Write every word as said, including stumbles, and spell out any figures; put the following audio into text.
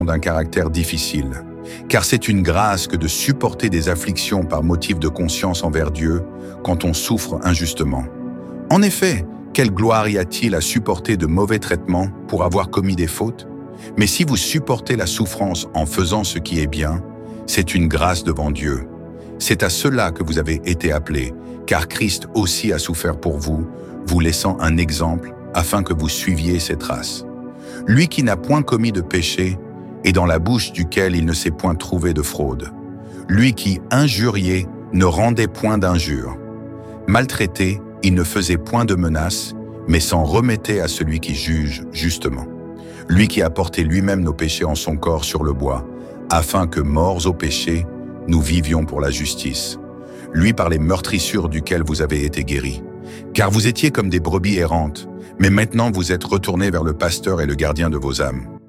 d'un caractère difficile, car c'est une grâce que de supporter des afflictions par motif de conscience envers Dieu quand on souffre injustement. En effet, quelle gloire y a-t-il à supporter de mauvais traitements pour avoir commis des fautes? Mais si vous supportez la souffrance en faisant ce qui est bien, c'est une grâce devant Dieu. C'est à cela que vous avez été appelés, car Christ aussi a souffert pour vous, vous laissant un exemple afin que vous suiviez ses traces. Lui qui n'a point commis de péché, et dans la bouche duquel il ne s'est point trouvé de fraude. Lui qui, injurié, ne rendait point d'injure. Maltraité, il ne faisait point de menaces, mais s'en remettait à celui qui juge justement. Lui qui a porté lui-même nos péchés en son corps sur le bois, afin que, morts au péché, nous vivions pour la justice. Lui par les meurtrissures duquel vous avez été guéris. Car vous étiez comme des brebis errantes, mais maintenant vous êtes retournés vers le pasteur et le gardien de vos âmes.